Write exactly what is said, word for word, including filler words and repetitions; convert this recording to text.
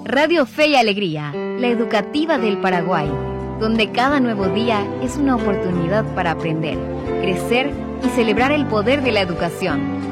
Radio Fe y Alegría, la educativa del Paraguay, donde cada nuevo día es una oportunidad para aprender, crecer y celebrar el poder de la educación.